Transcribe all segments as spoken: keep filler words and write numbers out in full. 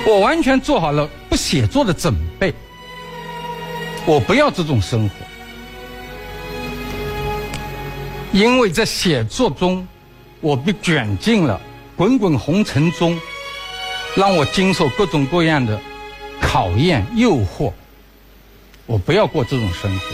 我完全做好了不写作的准备。我不要这种生活，因为在写作中，我被卷进了滚滚红尘中，让我经受各种各样的考验、诱惑。我不要过这种生活，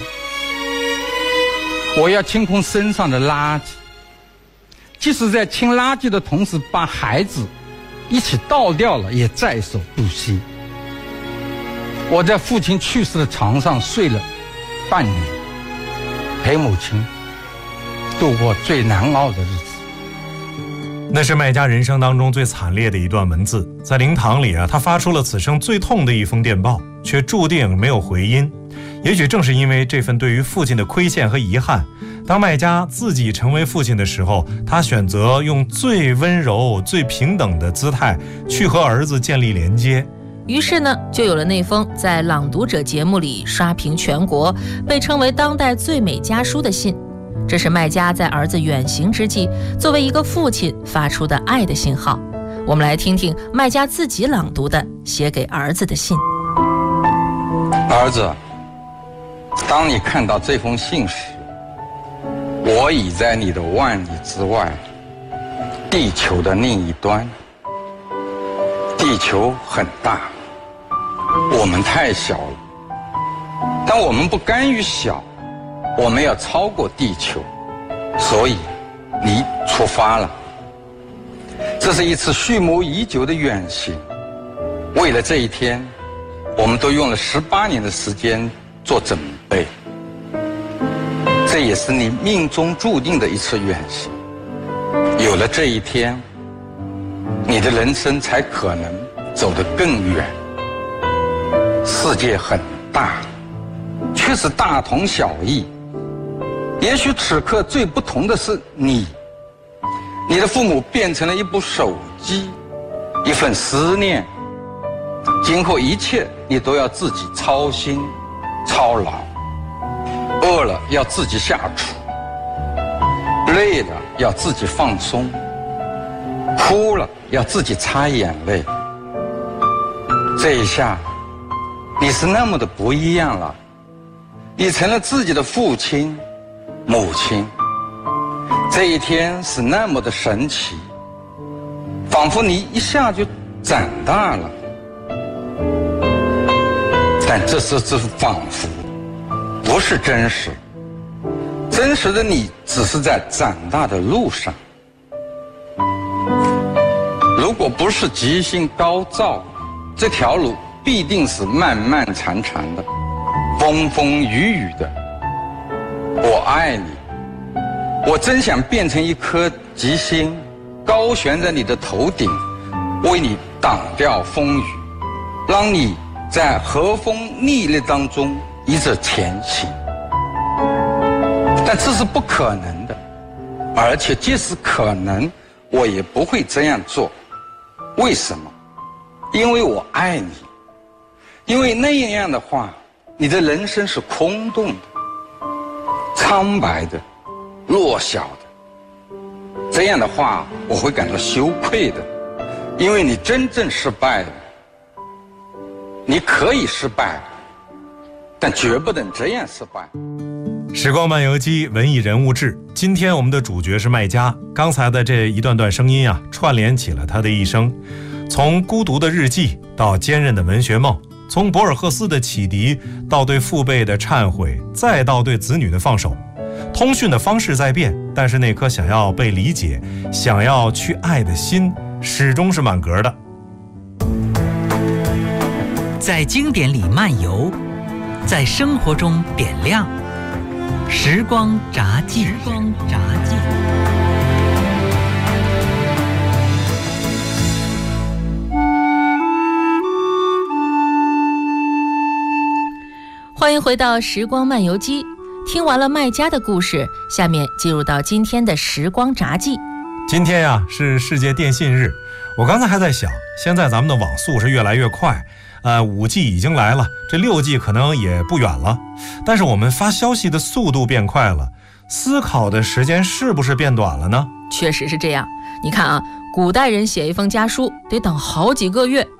我要清空身上的垃圾，即使在清垃圾的同时，把孩子一起倒掉了，也在所不惜。我在父亲去世的床上睡了半年，陪母亲度过最难熬的日子。 那是麦家人生当中最惨烈的一段文字，在灵堂里啊，他发出了此生最痛的一封电报，却注定没有回音。也许正是因为这份对于父亲的亏欠和遗憾，当麦家自己成为父亲的时候，他选择用最温柔、最平等的姿态去和儿子建立连接。 于是呢，就有了那封在《朗读者》节目里刷屏全国，被称为当代最美家书的信。这是麦家在儿子远行之际，作为一个父亲发出的爱的信号。我们来听听麦家自己朗读的写给儿子的信。 儿子，当你看到这封信时，我已在你的万里之外，地球的另一端。地球很大，我们太小了，但我们不甘于小，我们要超过地球，所以你出发了。这是一次蓄谋已久的远行，为了这一天，我们都用了十八年的时间做准备。这也是你命中注定的一次远行，有了这一天，你的人生才可能走得更远。世界很大，却是大同小异。也许此刻最不同的是你，你的父母变成了一部手机，一份思念。今后一切你都要自己操心操劳，饿了要自己下厨，累了要自己放松，哭了要自己擦眼泪。这一下你是那么的不一样了，你成了自己的父亲母亲。这一天是那么的神奇，仿佛你一下就长大了。但这是只是仿佛，不是真实。真实的你只是在长大的路上。如果不是吉星高照，这条路必定是漫漫长长的，风风雨雨的。我爱你，我真想变成一颗吉星，高悬在你的头顶，为你挡掉风雨，让你在和风逆力当中一直前行。但这是不可能的，而且即使可能，我也不会这样做。为什么？因为我爱你。因为那样的话，你的人生是空洞的、苍白的、弱小的。这样的话，我会感到羞愧的，因为你真正失败了。你可以失败，但绝不能这样失败。 时光漫游记文艺人物志，今天我们的主角是麦家。刚才的这一段段声音啊，串联起了他的一生，从孤独的日记到坚韧的文学梦，从博尔赫斯的启迪到对父辈的忏悔，再到对子女的放手。通讯的方式在变，但是那颗想要被理解、想要去爱的心始终是满格的。 在经典里漫游，在生活中点亮时光札记。时光札记。 欢迎回到时光漫游机。听完了麦家的故事，下面进入到今天的时光札记。 今天呀、啊、是世界电信日，我刚才还在想，现在咱们的网速是越来越快，呃，五 G 已经来了，这六 G 可能也不远了，但是我们发消息的速度变快了，思考的时间是不是变短了呢？ 确实是这样。你看啊，古代人写一封家书得等好几个月，